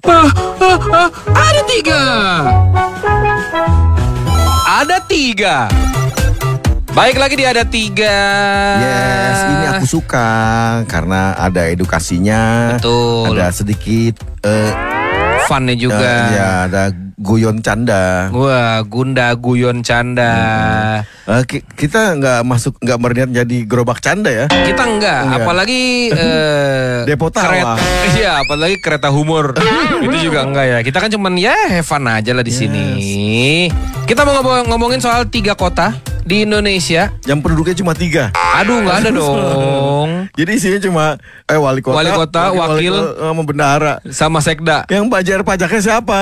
Ada tiga. Ada tiga. Baik lagi di Ada Tiga. Yes, ini aku suka karena ada edukasinya. Betul. Ada sedikit funnya juga. ya ada guyon canda. Wah, Gunda guyon canda. Kita nggak berniat jadi gerobak canda ya. Kita enggak. Apalagi Depo tawa. Iya, apalagi kereta humor. Itu juga enggak ya. Kita kan cuman ya have fun aja lah di sini. Kita mau ngomongin soal 3 kota di Indonesia Yang penduduknya cuma 3. Aduh, nggak ada dong. Jadi isinya cuma wali kota, wakil, sama bendahara. sama sekda. Yang bayar pajaknya siapa?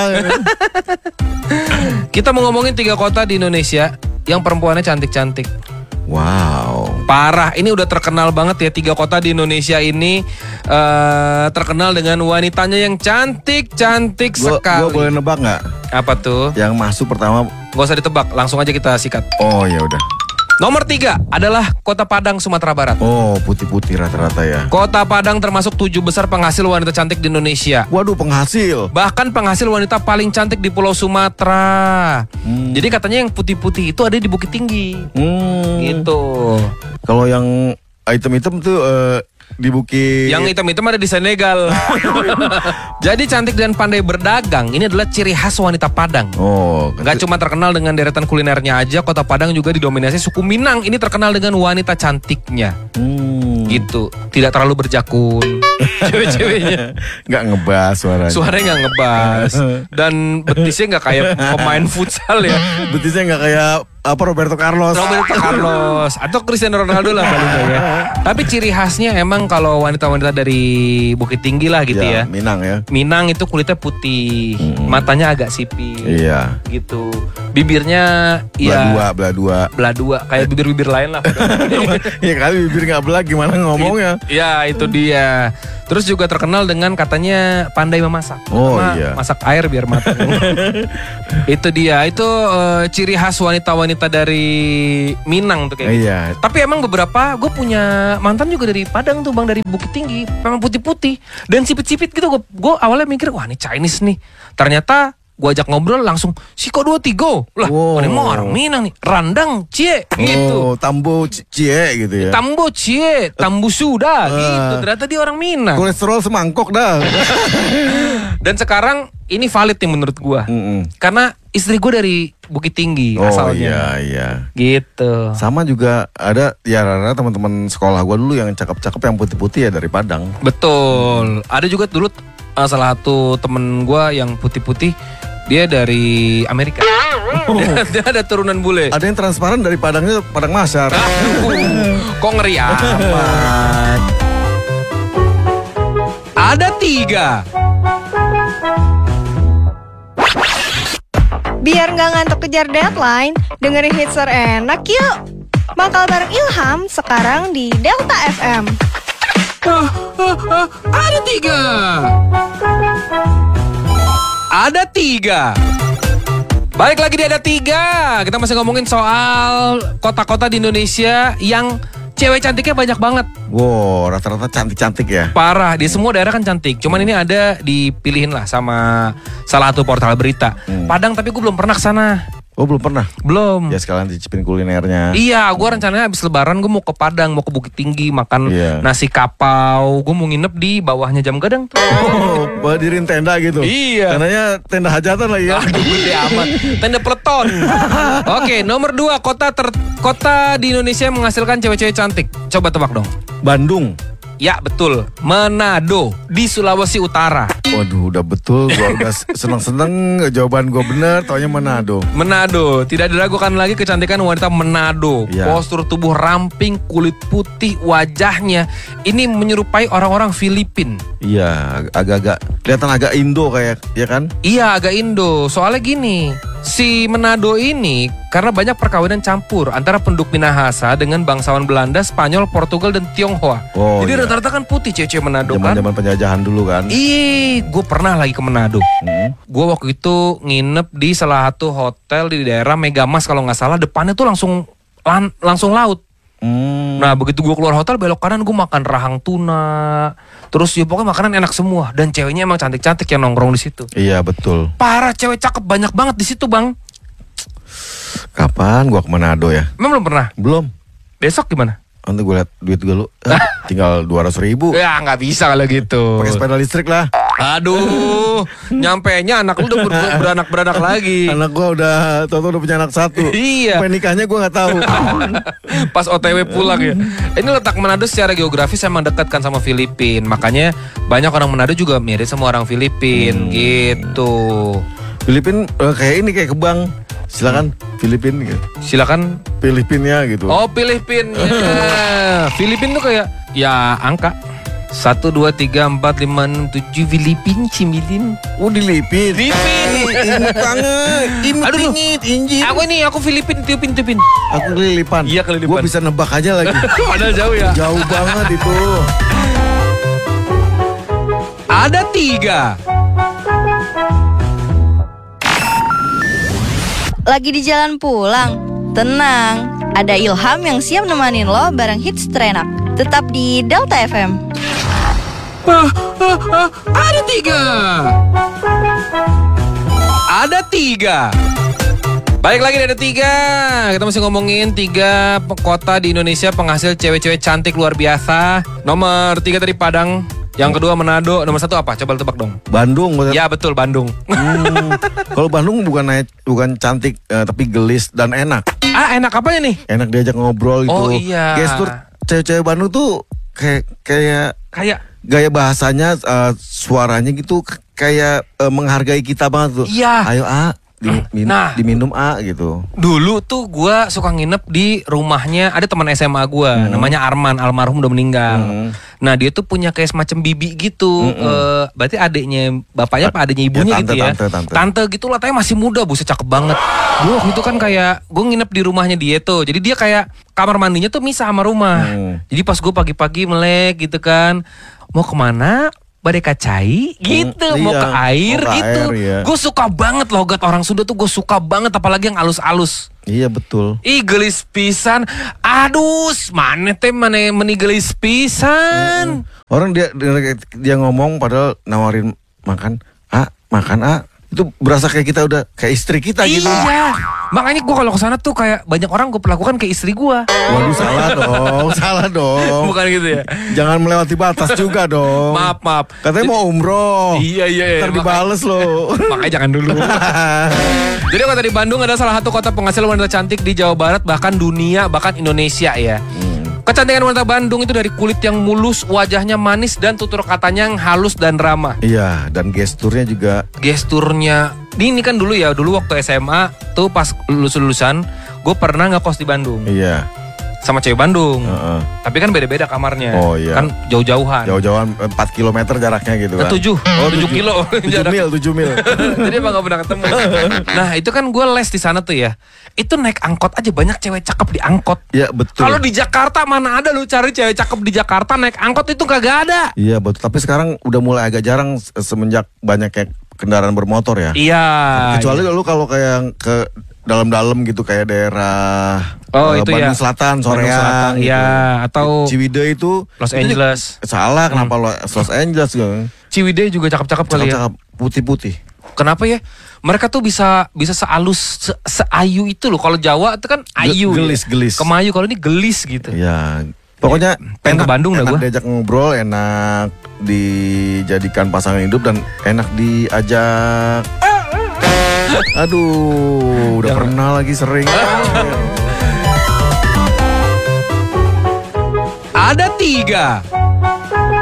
Kita mau ngomongin 3 kota di Indonesia yang perempuannya cantik-cantik. Wow. Parah, ini udah terkenal banget ya 3 kota di Indonesia ini terkenal dengan wanitanya yang cantik-cantik sekali. Gue boleh nebak nggak? Apa tuh? Yang masuk pertama. Gak usah ditebak, langsung aja kita sikat. Oh ya udah. Nomor 3 adalah Kota Padang, Sumatera Barat. Oh, putih-putih rata-rata ya. Kota Padang termasuk 7 besar penghasil wanita cantik di Indonesia. Waduh, penghasil. Bahkan penghasil wanita paling cantik di Pulau Sumatera. Jadi katanya yang putih-putih itu ada di Bukit Tinggi. Gitu. Kalau yang item-item tuh di Bukit. Yang hitam-hitam ada di Senegal. Jadi cantik dan pandai berdagang ini adalah ciri khas wanita Padang. Oh, Gak cuma terkenal dengan deretan kulinernya aja, Kota Padang juga didominasi suku Minang. Ini terkenal dengan wanita cantiknya. Gitu, tidak terlalu berjakun. Cewek-ceweknya nggak ngebas suaranya. suaranya nggak ngebas dan betisnya nggak kayak pemain futsal ya. Betisnya nggak kayak Roberto Carlos Atau Cristiano Ronaldo lah paling ya. Tapi ciri khasnya emang kalau wanita-wanita dari Bukit Tinggi lah gitu ya. Minang ya. Minang itu kulitnya putih, matanya agak sipit. Iya. Gitu. Bibirnya belah dua. Kayak bibir-bibir lain lah. Ya kali bibir nggak belah gimana ngomongnya. Ya itu dia. Terus juga terkenal dengan katanya pandai memasak. Oh iya. Masak air biar matang. Itu dia. Itu ciri khas wanita-wanita dari Minang tuh kayak gitu. Iya. Tapi emang beberapa gue punya mantan juga dari Padang tuh bang, dari Bukit Tinggi. Memang putih-putih dan sipit-sipit gitu. Gue awalnya mikir wah ini Chinese nih. Ternyata gue ajak ngobrol langsung Siko 23 lah. Ini mau orang Minang nih. Randang cie gitu. Tambo cie gitu ya. Tambo cie, tambu sudah gitu. Ternyata dia orang Minang. Kolesterol semangkok dah. Dan sekarang ini valid nih menurut gue. Karena istri gue dari Bukit Tinggi asalnya. Iya. Gitu. Sama juga ada ya rara teman-teman sekolah gue dulu yang cakep-cakep yang putih-putih ya dari Padang. Betul. Ada juga dulu salah satu temen gue yang putih-putih, dia dari Amerika. Dia ada turunan bule. Ada yang transparan dari Padangnya Padang Masyar. Kok ngeri amat. Ada 3. Biar nggak ngantuk kejar deadline, dengerin hits enak yuk. Mangkal bareng Ilham sekarang di Delta FM. Ada 3. Ada 3. Balik lagi di Ada 3. Kita masih ngomongin soal kota-kota di Indonesia yang cewek cantiknya banyak banget. Wow, rata-rata cantik-cantik ya. Parah, di semua daerah kan cantik. Cuman ini ada dipilihin lah sama salah satu portal berita. Padang, tapi gue belum pernah kesana. Oh belum pernah? Belum. Ya sekalian cicipin kulinernya. Iya, gue rencananya habis lebaran gue mau ke Padang, mau ke Bukit Tinggi, makan nasi kapau. Gue mau nginep di bawahnya Jam Gadang tuh. Oh, diriin tenda gitu. Iya. Tendanya tenda hajatan lagi ya. Aduh, gede amat. Tenda peleton. Oke, nomor 2 kota di Indonesia yang menghasilkan cewek-cewek cantik. Coba tebak dong. Bandung. Ya betul, Manado di Sulawesi Utara. Waduh, udah betul. Gua udah seneng-seneng jawaban gue bener. Taunya Manado. Manado, tidak diragukan lagi kecantikan wanita Manado. Ya. Postur tubuh ramping, kulit putih, wajahnya ini menyerupai orang-orang Filipin. Iya, agak-agak kelihatan agak Indo kayak, ya kan? Iya, agak Indo. Soalnya gini, si Manado ini karena banyak perkawinan campur antara penduduk Minahasa dengan bangsawan Belanda, Spanyol, Portugal, dan Tionghoa. Oh, jadi iya. rata-rata kan putih cewek-cewek Manado kan. Zaman-zaman penjajahan dulu kan. Gue pernah lagi ke Manado. Gue waktu itu nginep di salah satu hotel di daerah Megamas kalau nggak salah. Depannya tuh langsung laut. Nah begitu gue keluar hotel belok kanan gue makan rahang tuna. Terus ya pokoknya makanan enak semua. Dan ceweknya emang cantik-cantik yang nongkrong di situ. Iya betul. Parah, cewek cakep banyak banget di situ bang. Kapan gua ke Manado ya? Emang belum pernah? Belum. Besok gimana? Nanti gue liat duit gue lu. Tinggal 200.000. Ya nggak bisa kalau gitu. Pakai sepeda listrik lah. Aduh, nyampenya anak lu udah beranak lagi. Anak gua udah udah punya anak 1. Iya. Sampai nikahnya gua nggak tahu. Pas OTW pulang ya. Ini letak Manado secara geografis emang dekat kan sama Filipina. Makanya banyak orang Manado juga mirip sama orang Filipina gitu. Filipin kayak kebang. Silakan Filipin gitu. Silakan. Filipinnya gitu. Oh, Filipina. Filipina tuh kayak ya angka 1, 2, 3, 4, 5, 6, 7 Filipin, Cimilin. Oh dilipin. Filipin. Imut banget. Aduh, Injit. Aku Filipin, tiupin. Aku kelilipan. Iya, kelilipan. Gua bisa nebak aja lagi. Padahal jauh ya. Jauh banget itu. Ada 3. Lagi di jalan pulang? Tenang, ada Ilham yang siap nemenin lo bareng hits terenak. Tetap di Delta FM. Ada 3. Ada 3. Balik lagi ada 3. Kita masih ngomongin 3 kota di Indonesia penghasil cewek-cewek cantik luar biasa. Nomor 3 tadi Padang. Yang kedua Manado. Nomor 1 apa? Coba tebak dong. Bandung. Ya betul, Bandung. Kalau Bandung bukan cantik tapi gelis dan enak. Enak apanya nih? Enak diajak ngobrol gitu. Oh iya. Gestur cewek-cewek Bandung tuh kayak gaya bahasanya, suaranya gitu kayak menghargai kita banget tuh. Iya. Ayo diminum gitu. Dulu tuh gue suka nginep di rumahnya, ada teman SMA gue, namanya Arman, almarhum udah meninggal. Nah dia tuh punya kayak semacam bibi gitu. Berarti adiknya bapaknya apa adiknya ibunya ya, gitu ya. Tante gitu lah, tapi masih muda, buset cakep banget. Gue waktu itu kan kayak gue nginep di rumahnya dia tuh. Jadi dia kayak kamar mandinya tuh misah sama rumah. Jadi pas gue pagi-pagi melek gitu kan, mau kemana? Badai kacai gitu, mau ke air gitu. Iya. Gue suka banget logat orang Sunda tuh, gue suka banget, apalagi yang alus-alus. Iya betul. Ih gelis pisan. Aduh, mana meni gelis pisan. Orang dia ngomong padahal nawarin makan. Makan itu berasa kayak kita udah kayak istri kita gitu. Iya. Makanya gue kalau kesana tuh kayak banyak orang gue perlakukan kayak istri gue. Waduh salah dong. Bukan gitu ya. Jangan melewati batas juga dong. Maaf. Katanya mau umroh. Iya. Ntar dibales loh. Makanya jangan dulu. Jadi kota di Bandung adalah salah satu kota penghasil wanita cantik di Jawa Barat, bahkan dunia, bahkan Indonesia ya. Kecantikan wanita Bandung itu dari kulit yang mulus, wajahnya manis, dan tutur katanya yang halus dan ramah. Iya, dan gesturnya juga. Gesturnya, ini kan dulu waktu SMA tuh pas lulusan, gue pernah ngekos di Bandung. Iya. Sama cewek Bandung. Tapi kan beda-beda kamarnya. Oh iya. Kan jauh-jauhan. Jauh-jauhan 4 kilometer jaraknya gitu kan. 7 kilo. 7 mil. Jadi emang gak pernah ketemu. Nah itu kan gue les di sana tuh ya. Itu naik angkot aja banyak cewek cakep di angkot. Iya betul. Kalau di Jakarta mana ada lu cari cewek cakep di Jakarta naik angkot itu kagak ada. Iya betul. Tapi sekarang udah mulai agak jarang semenjak banyaknya kendaraan bermotor ya. Iya. Kecuali lu kalau kayak ke dalam-dalam gitu kayak daerah itu Bandung ya. Selatan, Soreang gitu. Iya, atau Ciwidey itu Los Angeles. Salah, kenapa Los Angeles gitu. Ciwidey juga cakep-cakep kali ya. Cakep, putih-putih. Kenapa ya? Mereka tuh bisa sealus seayu itu loh. Kalau Jawa itu kan ayu. Gelis. Kemayu, kalau ini gelis gitu. Iya. Pokoknya pengen ke Bandung dah enak gua. Diajak ngobrol, enak dijadikan pasangan hidup dan enak diajak. Aduh, udah pernah lagi sering. Ada 3.